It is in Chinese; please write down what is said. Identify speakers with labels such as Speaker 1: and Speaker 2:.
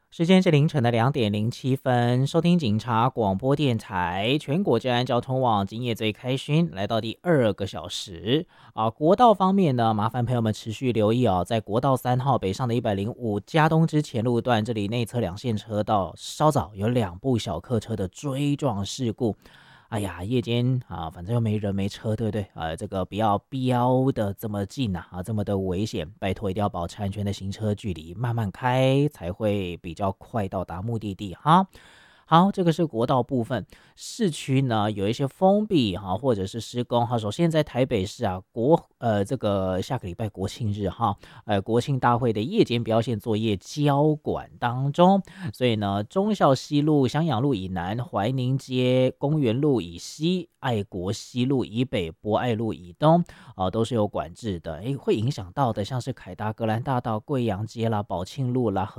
Speaker 1: 时间是凌晨的2点07分，收听警察广播电台全国治安交通网，今夜最开心，来到第2个小时啊。国道方面呢，麻烦朋友们持续留意哦，在国道3号北上的105嘉东之前路段，这里内侧两线车道稍早有2部小客车的追撞事故。哎呀，夜间啊，反正又没人没车，对不对？这个不要飙的这么近这么的危险，拜托一定要保持安全的行车距离，慢慢开才会比较快到达目的地哈。好，这个是国道部分，市区呢有一些封闭或者是施工首先在台北市这个下个礼拜国庆日国庆大会的夜间标线作业交管当中，所以呢，忠孝西路、襄阳路以南、怀宁街、公园路以西、爱国西路以北、博爱路以东都是有管制的，会影响到的，像是凯达格兰大道、贵阳街啦、宝庆路啦。